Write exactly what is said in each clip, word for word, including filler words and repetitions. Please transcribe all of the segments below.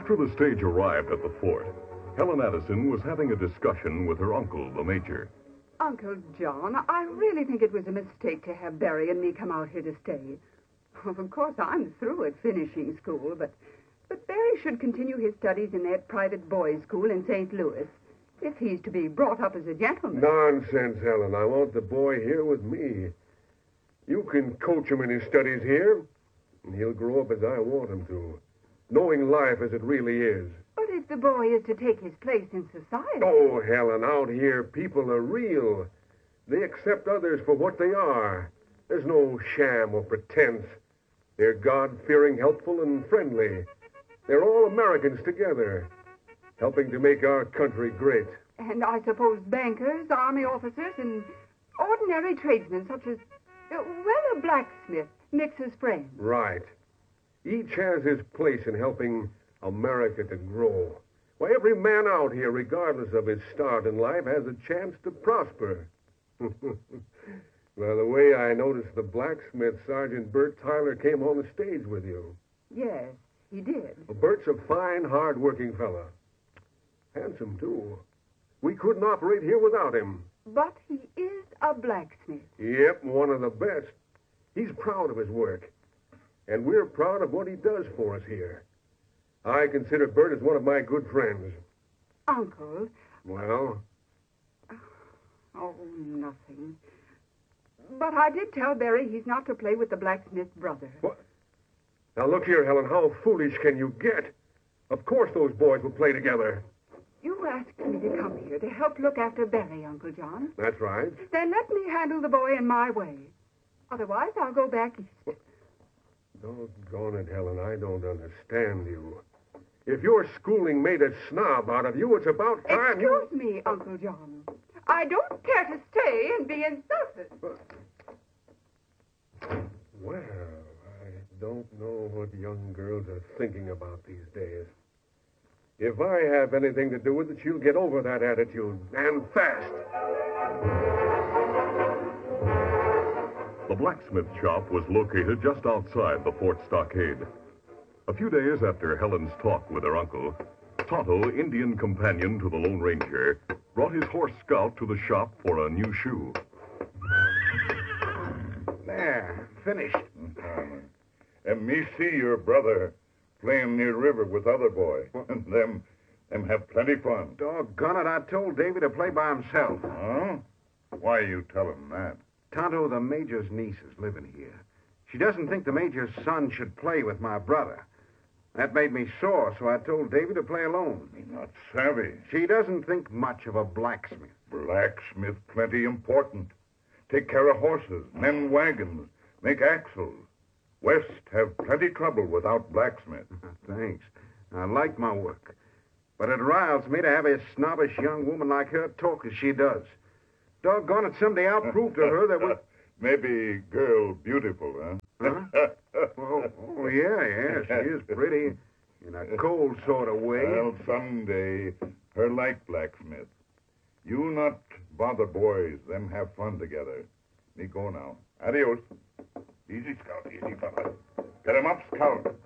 After the stage arrived at the fort, Helen Addison was having a discussion with her uncle, the Major. Uncle John, I really think it was a mistake to have Barry and me come out here to stay. Of course, I'm through at finishing school, but, but Barry should continue his studies in that private boys' school in Saint Louis, if he's to be brought up as a gentleman. Nonsense, Helen. I want the boy here with me. You can coach him in his studies here, and he'll grow up as I want him to, knowing life as it really is. But if the boy is to take his place in society... Oh, Helen, out here, people are real. They accept others for what they are. There's no sham or pretense. They're God-fearing, helpful, and friendly. They're all Americans together, helping to make our country great. And I suppose bankers, army officers, and ordinary tradesmen such as, uh, well, a blacksmith mixes friends. Right. Each has his place in helping America to grow. Why, every man out here, regardless of his start in life, has a chance to prosper. By the way, I noticed the blacksmith, Sergeant Bert Tyler, came on the stage with you. Yes, he did. Well, Bert's a fine, hard-working fella. Handsome, too. We couldn't operate here without him. But he is a blacksmith. Yep, one of the best. He's proud of his work. And we're proud of what he does for us here. I consider Bert as one of my good friends. Uncle. Well? Oh, nothing. But I did tell Barry he's not to play with the blacksmith's brother. What? Now, look here, Helen. How foolish can you get? Of course those boys will play together. You asked me to come here to help look after Barry, Uncle John. That's right. Then let me handle the boy in my way. Otherwise, I'll go back east. What? Doggone it, Helen. I don't understand you. If your schooling made a snob out of you, it's about time you... Excuse me, Uncle John. I don't care to stay and be insulted. Well, I don't know what young girls are thinking about these days. If I have anything to do with it, she'll get over that attitude, and fast. The blacksmith shop was located just outside the fort stockade. A few days after Helen's talk with her uncle, Tonto, Indian companion to the Lone Ranger, brought his horse Scout to the shop for a new shoe. There, finished. And me see your brother playing near river with other boy. And them, them have plenty fun. Doggone it, I told Davy to play by himself. Huh? Why you tell him that? Tonto, the Major's niece, is living here. She doesn't think the Major's son should play with my brother. That made me sore, so I told Davy to play alone. He's not savvy. She doesn't think much of a blacksmith. Blacksmith plenty important. Take care of horses, mend wagons, make axles. West have plenty trouble without blacksmith. Thanks. I like my work. But it riles me to have a snobbish young woman like her talk as she does. Doggone it, someday I'll prove to her that we... Maybe girl beautiful, huh? Huh? oh, oh, yeah, yeah, she is pretty in a cold sort of way. Well, someday her like blacksmith. You not bother boys, them have fun together. Me go now. Adios. Easy, Scout, easy, fella. Get him up, Scout.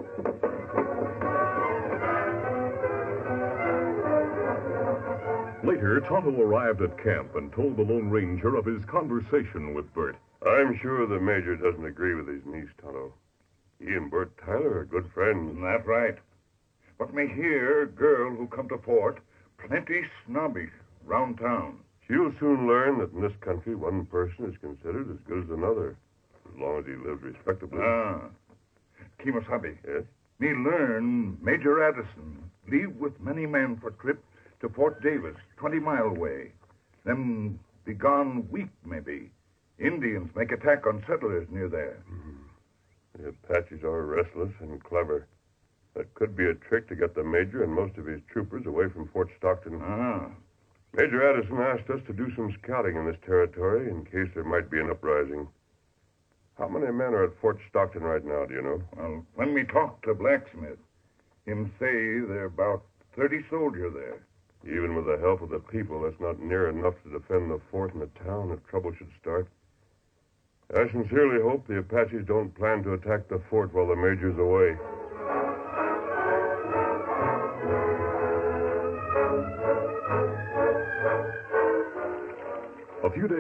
Later, Tonto arrived at camp and told the Lone Ranger of his conversation with Bert. I'm sure the Major doesn't agree with his niece, Tonto. He and Bert Tyler are good friends. That's right. But me hear girl who come to fort plenty snobbish round town. She'll soon learn that in this country one person is considered as good as another, as long as he lives respectably. Ah. Kemosabe. Yes? Me learn Major Addison leave with many men for trip to Fort Davis, twenty mile away. Them be gone week, maybe. Indians make attack on settlers near there. Mm-hmm. The Apaches are restless and clever. That could be a trick to get the Major and most of his troopers away from Fort Stockton. Ah. Major Addison asked us to do some scouting in this territory in case there might be an uprising. How many men are at Fort Stockton right now, do you know? Well, when we talked to Blacksmith, him say there are about thirty soldiers there. Even with the help of the people, that's not near enough to defend the fort and the town if trouble should start. I sincerely hope the Apaches don't plan to attack the fort while the Major's away.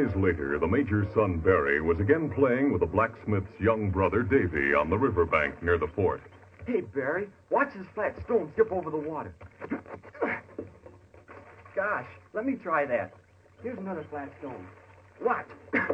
days later, the major's son, Barry, was again playing with the blacksmith's young brother, Davy, on the riverbank near the fort. Hey, Barry, watch this flat stone skip over the water. Gosh, let me try that. Here's another flat stone. Watch.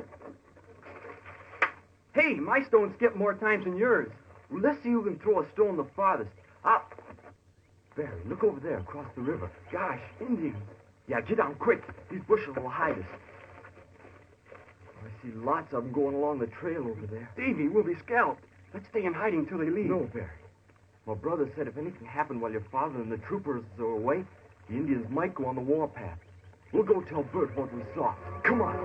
Hey, my stone skipped more times than yours. Well, let's see who can throw a stone the farthest. I'll... Barry, look over there across the river. Gosh, Indians. Yeah, get down quick. These bushes will hide us. I see lots of them going along the trail over there. Davy, we'll be scalped. Let's stay in hiding till they leave. No, Barry. My brother said if anything happened while your father and the troopers are away, the Indians might go on the warpath. We'll go tell Bert what we saw. Come on.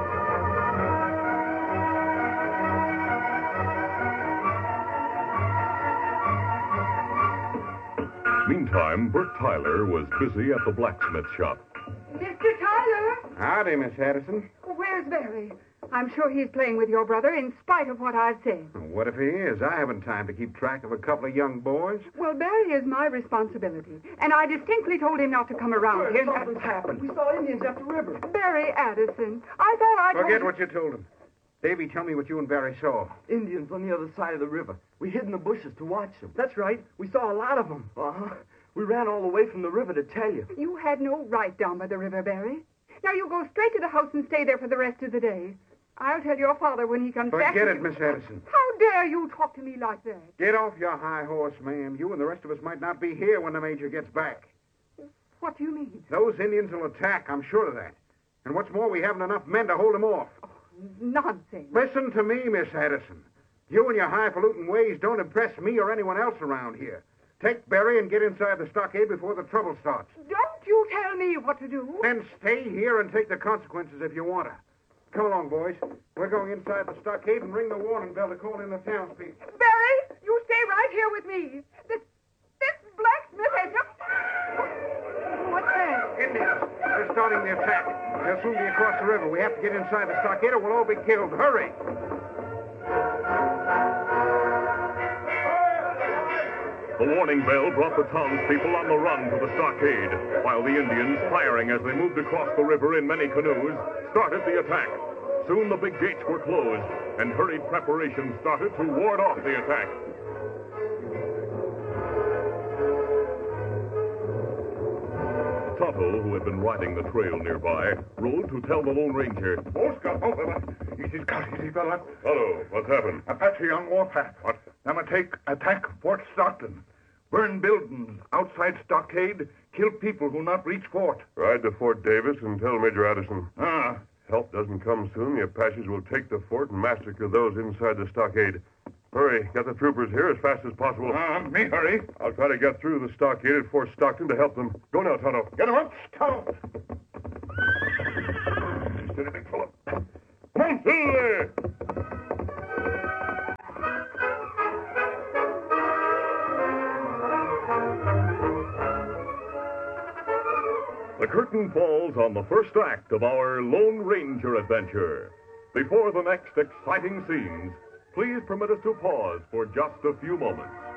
Meantime, Bert Tyler was busy at the blacksmith shop. Mister Tyler! Howdy, Miss Addison. Where's Barry? I'm sure he's playing with your brother in spite of what I've said. What if he is? I haven't time to keep track of a couple of young boys. Well, Barry is my responsibility, and I distinctly told him not to come around here. Something's happened. We saw Indians up the river. Barry Addison, I thought I told Forget you... what you told him. Davy, tell me what you and Barry saw. Indians on the other side of the river. We hid in the bushes to watch them. That's right. We saw a lot of them. Uh-huh. We ran all the way from the river to tell you. You had no right down by the river, Barry. Now you go straight to the house and stay there for the rest of the day. I'll tell your father when he comes back. Forget it, Miss Addison. How dare you talk to me like that? Get off your high horse, ma'am. You and the rest of us might not be here when the Major gets back. What do you mean? Those Indians will attack, I'm sure of that. And what's more, we haven't enough men to hold them off. Oh, nonsense. Listen to me, Miss Addison. You and your highfalutin ways don't impress me or anyone else around here. Take Barry and get inside the stockade before the trouble starts. Don't you tell me what to do. Then stay here and take the consequences if you want to. Come along, boys. We're going inside the stockade and ring the warning bell to call in the townspeople. Barry, you stay right here with me. This, this blacksmith has just... What's that? Indians. They're starting the attack. They'll soon be across the river. We have to get inside the stockade or we'll all be killed. Hurry! The warning bell brought the townspeople on the run to the stockade, while the Indians, firing as they moved across the river in many canoes, started the attack. Soon the big gates were closed, and hurried preparations started to ward off the attack. Tonto, who had been riding the trail nearby, rode to tell the Lone Ranger. Oscar, oh, fella. Easy, Scott, easy, fella. Hello, what's happened? Apache on warpath. What? Them take attack Fort Stockton. Burn buildings outside stockade, kill people who not reach fort. Ride to Fort Davis and tell Major Addison. Ah. Help doesn't come soon, the Apaches will take the fort and massacre those inside the stockade. Hurry, get the troopers here as fast as possible. Ah, uh, me hurry. I'll try to get through the stockade at Fort Stockton to help them. Go now, Tonto. Get him up, Tonto. Steady, big fella. Come on, through there. The curtain falls on the first act of our Lone Ranger adventure. Before the next exciting scenes, please permit us to pause for just a few moments.